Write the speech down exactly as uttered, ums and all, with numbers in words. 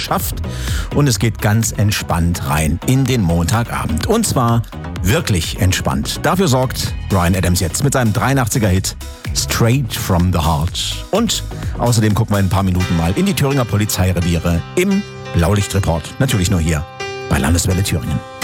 geschafft und es geht ganz entspannt rein in den Montagabend. Und zwar wirklich entspannt. Dafür sorgt Bryan Adams jetzt mit seinem dreiundachtziger-Hit Straight from the Heart. Und außerdem gucken wir in ein paar Minuten mal in die Thüringer Polizeireviere im Blaulichtreport. Natürlich nur hier bei Landeswelle Thüringen.